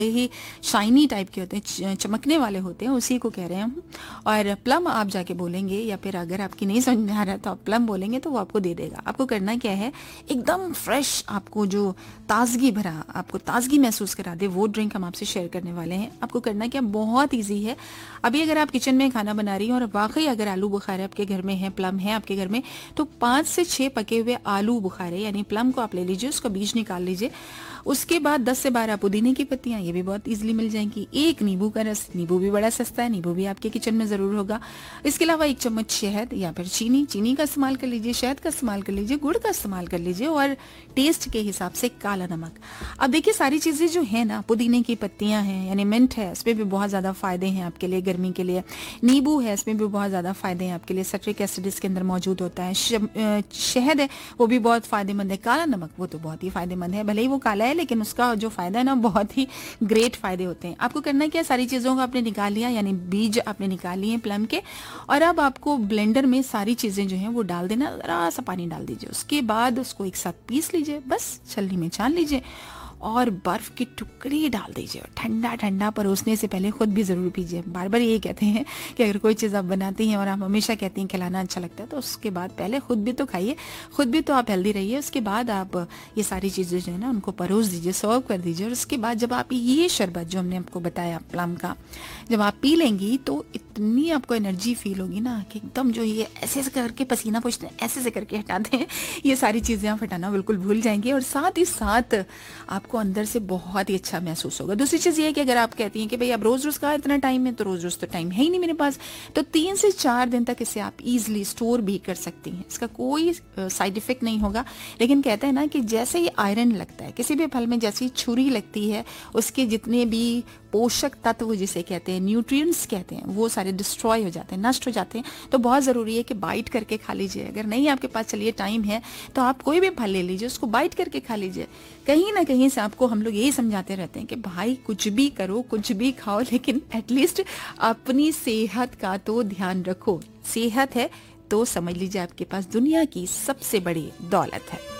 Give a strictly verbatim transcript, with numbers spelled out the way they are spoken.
ही shiny type के होते हैं, च- चमकने वाले होते हैं, उसी को कह रहे हैं हम। और प्लम आप जाके बोलेंगे, या फिर अगर आपकी नहीं समझ में आ रहा तो आप प्लम बोलेंगे तो वो आपको दे देगा। आपको करना क्या है, एकदम फ्रेश, आपको जो ताजगी भरा, आपको ताजगी महसूस करा दे, वो ड्रिंक हम आपसे शेयर करने वाले हैं। आपको करना क्या, बहुत ईजी है। अभी अगर आप किचन में खाना बना रही हैं और वाकई अगर आलू बुखारे आपके घर में है, प्लम है आपके घर में, तो पाँच से छः पके हुए आलू बुखारे यानी प्लम को आप ले लीजिए, उसका बीज निकाल लीजिए। उसके बाद दस से बारह पुदीने की पत्तियां, ये भी बहुत इजीली मिल जाएंगी। एक नींबू का रस, नींबू भी बड़ा सस्ता है, नींबू भी आपके किचन में जरूर होगा। इसके अलावा एक चम्मच शहद या फिर चीनी, चीनी का इस्तेमाल कर लीजिए, शहद का इस्तेमाल कर लीजिए, गुड़ का इस्तेमाल कर लीजिए, और टेस्ट के हिसाब से काला नमक। अब देखिए सारी चीजें जो है ना, पुदीने की पत्तियां हैं यानी मिंट है, इसमें भी बहुत ज्यादा फायदे हैं आपके लिए गर्मी के लिए। नींबू है, इसमें भी बहुत ज्यादा फायदे हैं आपके लिए, सिट्रिक एसिड इसके अंदर मौजूद होता है। शहद है वो भी बहुत फायदेमंद है। काला नमक वो तो बहुत ही फायदेमंद है, भले ही वो काला है लेकिन उसका जो फायदा है ना बहुत ही ग्रेट फायदे होते हैं। आपको करना क्या, सारी चीजों को आपने निकाल लिया, यानी बीज आपने निकाल लिए प्लम के, और अब आपको ब्लेंडर में सारी चीजें जो हैं वो डाल देना, जरा सा पानी डाल दीजिए, उसके बाद उसको एक साथ पीस लीजिए, बस छलनी में छान लीजिए, और बर्फ की टुकड़ी डाल दीजिए। ठंडा ठंडा परोसने से पहले खुद भी जरूर पीजिए। बार बार ये कहते हैं कि अगर कोई चीज़ आप बनाती हैं और आप हमेशा कहती हैं खिलाना अच्छा लगता है, तो उसके बाद पहले खुद भी तो खाइए, खुद भी तो आप हेल्दी रहिए। उसके बाद आप ये सारी चीज़ें जो है ना उनको परोस दीजिए, सर्व कर दीजिए, और उसके बाद जब आप ये शरबत जो हमने आपको बताया प्लम का जब आप पी लेंगी तो इतनी आपको एनर्जी फील होगी ना कि एकदम जो ये ऐसे ऐसे करके पसीना पूछते हैं, ऐसे ऐसे करके हटाते हैं, ये सारी चीज़ें आप हटाना बिल्कुल भूल जाएंगे, और साथ ही साथ आपको को अंदर से बहुत ही अच्छा महसूस होगा। दूसरी चीज ये है कि अगर आप कहती हैं कि भाई अब रोज रोज का इतना टाइम है, तो रोज रोज तो टाइम है ही नहीं मेरे पास, तो तीन से चार दिन तक इसे आप इजीली स्टोर भी कर सकती हैं। इसका कोई साइड इफेक्ट नहीं होगा। लेकिन कहते हैं ना कि जैसे ही आयरन लगता है किसी भी फल में, जैसी छुरी लगती है, उसके जितने भी पोषक तत्व जिसे कहते हैं, न्यूट्रिएंट्स कहते हैं, वो सारे डिस्ट्रॉय हो जाते हैं, नष्ट हो जाते हैं। तो बहुत ज़रूरी है कि बाइट करके खा लीजिए। अगर नहीं आपके पास चलिए टाइम है तो आप कोई भी फल ले लीजिए, उसको बाइट करके खा लीजिए। कहीं ना कहीं से आपको हम लोग यही समझाते रहते हैं कि भाई कुछ भी करो, कुछ भी खाओ, लेकिन एटलीस्ट अपनी सेहत का तो ध्यान रखो। सेहत है तो समझ लीजिए आपके पास दुनिया की सबसे बड़ी दौलत है।